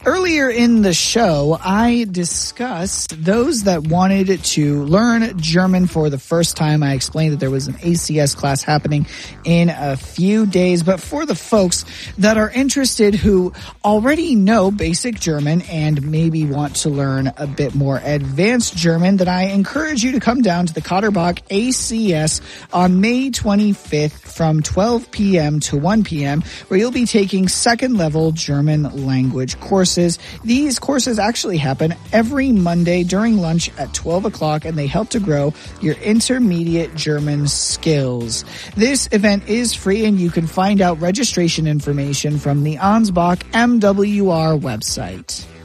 Earlier in the show, I discussed those that wanted to learn German for the first time. I explained that there was an ACS class happening in a few days. But for the folks that are interested who already know basic German and maybe want to learn a bit more advanced German, then I encourage you to come down to the Kotterbach ACS on May 25th from 12 p.m. to 1 p.m., where you'll be taking second-level German language courses. These courses actually happen every Monday during lunch at 12 o'clock, and they help to grow your intermediate German skills. This event is free, and you can find out registration information from the Ansbach MWR website.